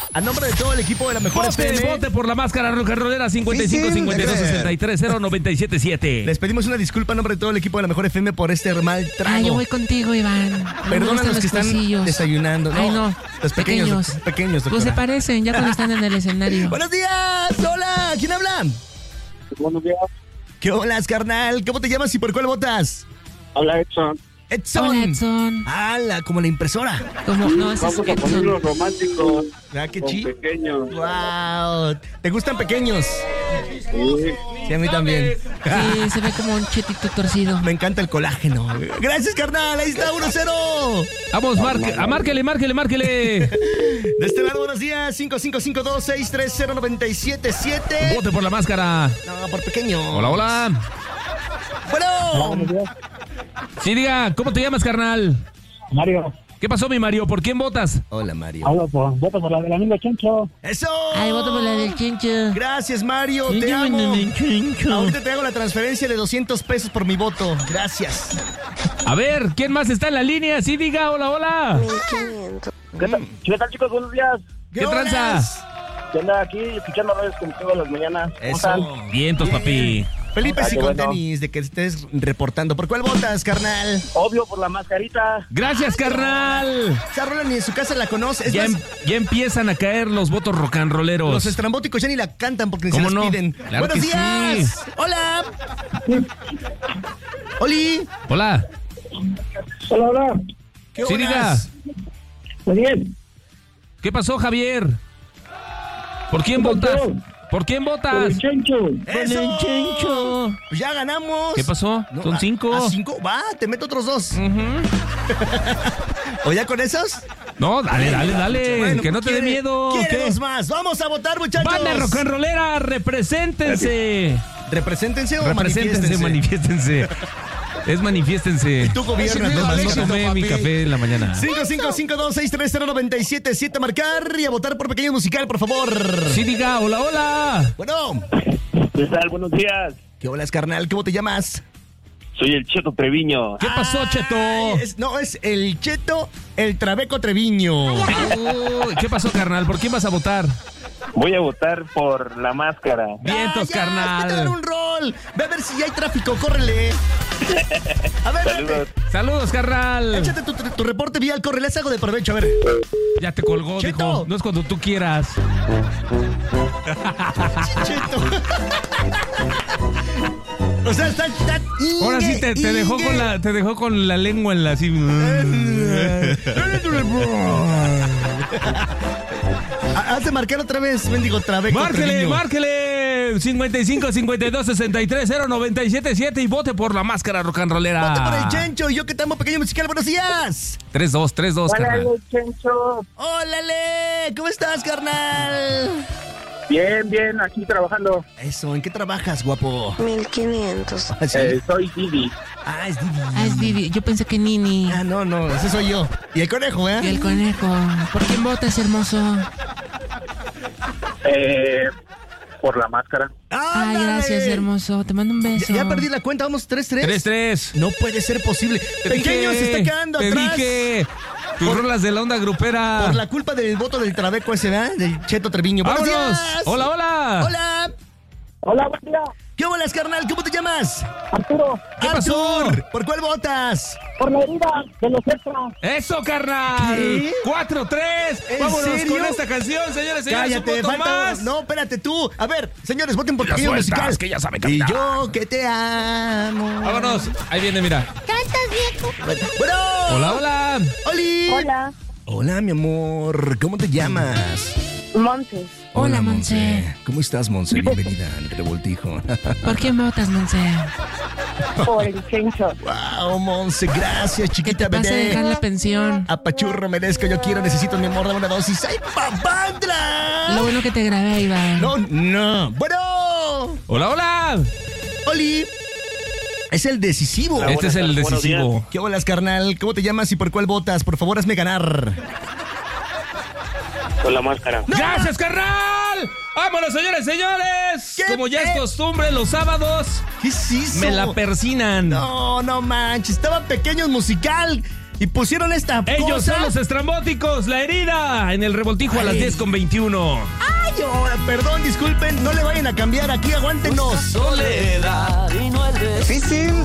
A nombre de todo el equipo de la mejor FM. Vote por la máscara rock and rollera 55 52 63 0977. Les pedimos una disculpa a nombre de todo el equipo de la mejor FM por este mal trago. Ay, yo voy contigo, Iván. Perdona a los que están cosillos. desayunando. Ay, no. Los pequeños. Pues se parecen ya cuando están en el escenario. Buenos días. Hola. ¿Quién habla? Buenos días. ¿Qué hola, carnal? ¿Cómo te llamas y por cuál votas? Habla Edson. Edson. Hola, Edson. ¡Hala! Como la impresora. No, ese es Vamos a poner los Edson. románticos. Ah, qué con chido. pequeños. ¡Wow! ¿Te gustan pequeños? Sí. Sí, a mí también. Sí, se ve como un chetito torcido. Me encanta el colágeno. Gracias, carnal. Ahí está, 1-0. Vamos, márquele. De este lado, buenos días. 5552-630-977. Vote por la máscara. No, por pequeño. Hola. Bueno. Sí, diga, ¿cómo te llamas, carnal? Mario. ¿Qué pasó, mi Mario? ¿Por quién votas? Hola, Mario. Voto por la del amigo Chencho. ¡Eso! Ay, voto por la del chincho. Gracias, Mario. Te amo. Ahorita te hago la transferencia de 200 pesos por mi voto. Gracias. A ver, ¿quién más está en la línea? Sí, diga, hola. ¿Qué tal, chicos? Buenos días. ¿Qué tranza? ¿Qué anda aquí escuchando redes como todas las mañanas? ¿Cómo están? Eso. Vientos, papi. Felipe, sí, Qué con bueno. tenis, de que estés reportando. ¿Por cuál votas, carnal? Obvio, por la mascarita. Gracias, carnal. Esa rola ni en su casa la conoce. Es Ya, más, ya empiezan a caer los votos rock and rolleros. los estrambóticos ya ni la cantan porque ni se ¿Cómo las no? piden. Claro ¡Buenos que días! sí. ¡Hola! ¡Oli! Hola. Hola. ¿Qué Sí, horas? diga. Muy bien. ¿Qué pasó, Javier? ¿Por quién votas? ¿Por quién votas? Chencho. ¡Eso! Chencho. Pues ya ganamos. ¿Qué pasó? No, Son 5. ¿A 5? Va, te meto otros 2. ¿O ya con esos? No, dale, Bueno, que no te dé quiere- miedo. quiere ¿Qué? dos más. Vamos a votar, muchachos. Banda rock and rollera, represéntense. ¿Represéntense o Represéntense, manifiéstense. Es manifiéstense. Y tú gobiernas, No, no, no tomé mi café en la mañana. 5552-630-977 a marcar y a votar por Pequeño Musical, por favor. Sí, diga, hola. Bueno. ¿Qué tal? Buenos días. ¿Qué holas, carnal? ¿Cómo te llamas? Soy el Cheto Treviño. ¿Qué pasó, Cheto? Es el Cheto, el Trabeco Treviño. Uy, ¿qué pasó, carnal? ¿Por quién vas a votar? Voy a votar por la máscara. Vientos, Ya, vete a dar carnal. un rol. Ve a ver si ya hay tráfico, córrele. A ver, Saludos. Saludos, carnal. échate tu reporte vial, córrele, es algo de provecho, a ver. Ya te colgó, Cheto. dijo. No es cuando tú quieras. Cheto. O sea, está Ahora sí te dejó con la lengua en la así. Haz de marcar otra vez, mendigo Trabeco. Treviño. Márquele 55 52 63 0977 y vote por la máscara rock and rollera. Vote por el Chencho y yo que te amo, Pequeño Musical. Buenos días. 3-2, carnal. Chencho. ¡Ólale! ¿Cómo estás, carnal? Bien, aquí trabajando. Eso, ¿en qué trabajas, guapo? 1500. Ah, sí. Soy Didi. Ah, es Didi. Ah, es Vivi. Yo pensé que Nini. Ah, no, ese soy yo. Y el conejo, Y ¿eh? el conejo. ¿Por quién votas, hermoso? Por la máscara. Ay, ¡Ándale! gracias, hermoso. Te mando un beso. Ya perdí la cuenta, vamos 3-3. 3-3. No puede ser posible. Pequeño se está quedando te atrás. dije. Tus rolas de la onda grupera. Por la culpa del voto del Trabeco ese, ¿verdad? Del Cheto Treviño. ¡Buenos ¡Vámonos! días! Hola. ¡Hola! Hola, buen día. ¿Qué bolas, carnal? ¿Cómo te llamas? Arturo. ¿Qué pasó? Artur, ¿por cuál votas? Por la herida de los extras. ¡Eso, carnal! ¿Qué? 4-3. ¿En Vámonos serio? con esta canción, señores. Cállate, un voto falta. más. No, espérate tú. A ver, señores, voten por Las Pequeño vueltas, Musical. que ya sabe Y caminar. yo que te amo. Vámonos. Ahí viene, mira. Bueno. Hola. Oli. Hola, Hola, mi amor. ¿Cómo te llamas? Montes. Hola, Monse. ¿Cómo estás, Monse? Bienvenida al revoltijo. ¿Por quién votas, Monse? Por el Chencho. Wow, Monse, gracias, Que chiquita te pase a bebé. dejar la pensión. Apachurro, merezco, yo quiero, necesito, mi amor, dame una dosis. ¡Ay, papandra! Lo bueno que te grabé, Iván. No. Bueno. Hola. Oli. Es el decisivo. Este es el Buenos decisivo. ¿Qué holas, carnal? ¿Cómo te llamas y por cuál votas? Por favor, hazme ganar. Con la máscara. ¡Gracias, carnal! ¡Vámonos, señores! ¿Qué Como ya es pe- costumbre, los sábados ¿Qué es eso? me la persinan. No manches. Estaba Pequeño Musical. Y pusieron esta Ellos cosa. son los estrambóticos, la herida en el revoltijo a las 10:21. Ay, ahora, perdón, disculpen, no le vayan a cambiar aquí, aguántenos. Soledad y no el difícil